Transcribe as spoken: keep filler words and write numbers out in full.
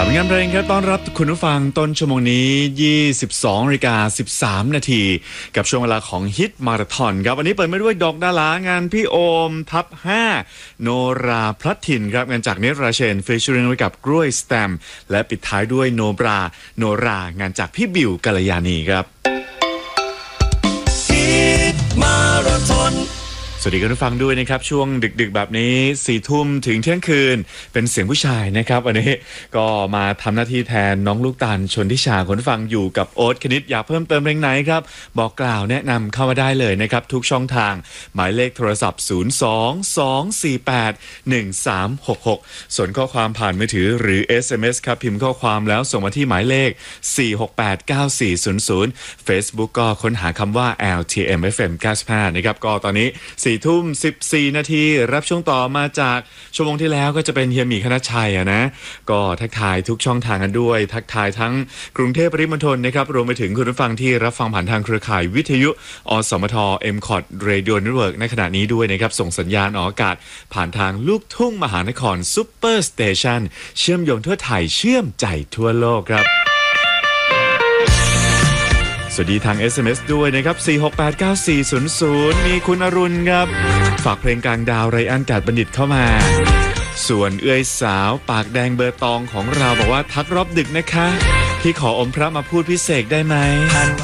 ผลงานเพลงครับต้อนรับคุณผู้ฟังต้นชั่วโมงนี้ยี่สิบสองนาฬิกาสิบสามนาทีกับช่วงเวลาของฮิตมาราธอนครับวันนี้เปิดมาด้วยดอกดารางานพี่โอมทับห้าโนราพลัดถิ่นครับงานจากเนตราเชนเฟเชอริงไว้กับกล้วยสแตมและปิดท้ายด้วยโนบราโนรางานจากพี่บิวกัลยาณีครับฮิตมาราธอนสวัสดีคุณผู้ฟังด้วยนะครับช่วงดึกๆแบบนี้สี่ทุ่มถึงเที่ยงคืนเป็นเสียงผู้ชายนะครับวันนี้ก็มาทำหน้าที่แทนน้องลูกตาลชนทิชาคุณผู้ฟังอยู่กับโอ๊ตคณิตอยากเพิ่มเติมเพลงไหนครับบอกกล่าวแนะนำเข้ามาได้เลยนะครับทุกช่องทางหมายเลขโทรศัพท์ศูนย์ สอง สอง สี่ แปด หนึ่ง สาม หก หกส่วนข้อความผ่านมือถือหรือ เอส เอ็ม เอส ครับพิมพ์ข้อความแล้วส่งมาที่หมายเลขสี่ หก แปด เก้า สี่ ศูนย์ ศูนย์ Facebook ก็ค้นหาคำว่า แอล ที เอ็ม เอฟ เอ็ม เก้าสิบห้านะครับก็ตอนนี้สี่ทุ่มสิบสี่นาทีรับช่วงต่อมาจากชั่วโมงที่แล้วก็จะเป็นเฮียหมีคณชัยอะนะก็ทักทายทุกช่องทางกันด้วยทักทายทั้งกรุงเทพปริมณฑลนะครับรวมไปถึงคุณผู้ฟังที่รับฟังผ่านทางเครือข่ายวิทยุอสมท เอ็ม คอท Radio Network ในขณะนี้ด้วยนะครับส่งสัญญาณออกอากาศผ่านทางลูกทุ่งมหานครซุปเปอร์สเตชันเชื่อมโยงทั่วไทยเชื่อมใจทั่วโลกครับสวัสดีทาง เอส เอ็ม เอส ด้วยนะครับสี่ หก แปด เก้า สี่ ศูนย์ ศูนย์มีคุณอรุณครับฝากเพลงกลางดาวไรอันกาดบัณฑิตเข้ามาส่วนเอื้อยสาวปากแดงเบอร์ตองของเราบอกว่าทักรอบดึกนะคะพี่ขออมพระมาพูดพิเศษได้ไหม